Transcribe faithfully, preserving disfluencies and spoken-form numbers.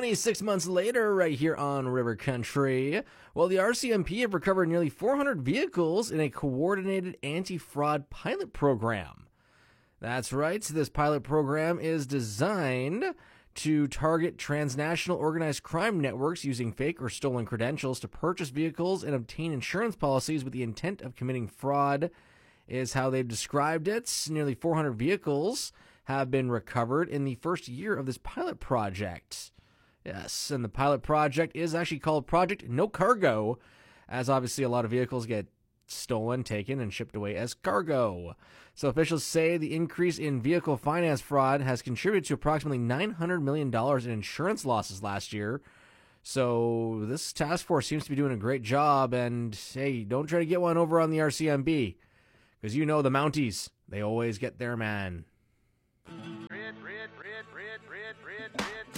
twenty-six months later, right here on River Country, well, the R C M P have recovered nearly four hundred vehicles in a coordinated anti-fraud pilot program. That's right, this pilot program is designed to target transnational organized crime networks using fake or stolen credentials to purchase vehicles and obtain insurance policies with the intent of committing fraud, is how they've described it. Nearly four hundred vehicles have been recovered in the first year of this pilot project. Yes, and the pilot project is actually called Project No Cargo, as obviously a lot of vehicles get stolen, taken, and shipped away as cargo. So officials say the increase in vehicle finance fraud has contributed to approximately nine hundred million dollars in insurance losses last year. So this task force seems to be doing a great job, and hey, don't try to get one over on the R C M B, because you know the Mounties, they always get their man. Red, red, red, red, red, red, red.